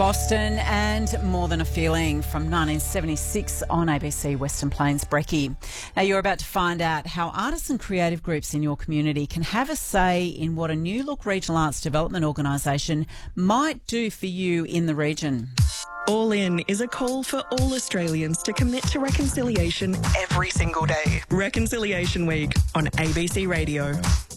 Boston and More Than a Feeling from 1976 on ABC Western Plains Brekkie. Now you're about to find out how artists and creative groups in your community can have a say in what a New Look Regional Arts Development Organisation might do for you in the region. All In is a call for all Australians to commit to reconciliation every single day. Reconciliation Week on ABC Radio.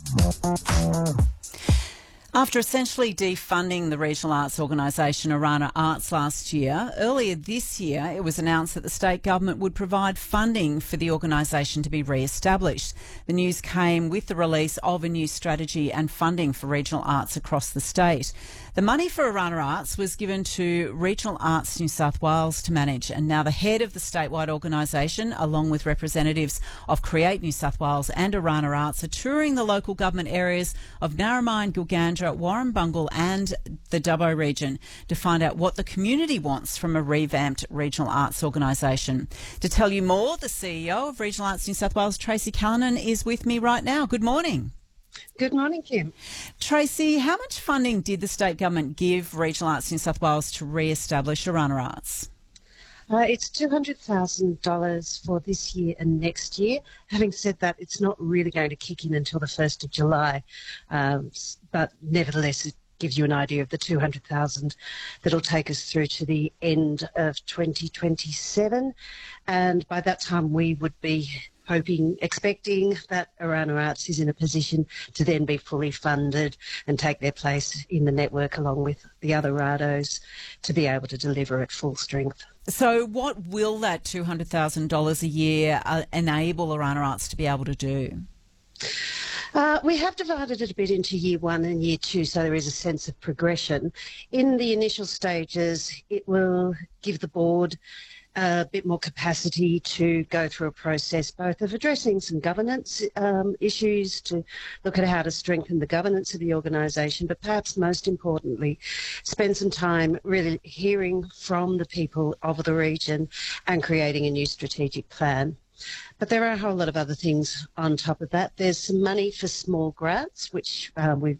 After essentially defunding the regional arts organisation Orana Arts last year, earlier this year it was announced that the state government would provide funding for the organisation to be re-established. The news came with the release of a new strategy and funding for regional arts across the state. The money for Orana Arts was given to Regional Arts New South Wales to manage, and now the head of the statewide organisation, along with representatives of Create New South Wales and Orana Arts, are touring the local government areas of Narromine, Gilgandra, Warrumbungle and the Dubbo region to find out what the community wants from a revamped regional arts organisation. To tell you more, the CEO of Regional Arts New South Wales, Tracy Callanan, is with me right now. Good morning. Good morning, Kim. Tracy, how much funding did the state government give Regional Arts New South Wales to re-establish Orana Arts? It's $200,000 for this year and next year. Having said that, it's not really going to kick in until the 1st of July, but nevertheless it gives you an idea of the $200,000 that'll take us through to the end of 2027, and by that time we would be expecting that Orana Arts is in a position to then be fully funded and take their place in the network along with the other RADOs to be able to deliver at full strength. So what will that $200,000 a year enable Orana Arts to be able to do? We have divided it a bit into year one and year two, so there is a sense of progression. In the initial stages, it will give the board a bit more capacity to go through a process both of addressing some governance issues, to look at how to strengthen the governance of the organisation, but perhaps most importantly, spend some time really hearing from the people of the region and creating a new strategic plan. But there are a whole lot of other things on top of that. There's some money for small grants, which we've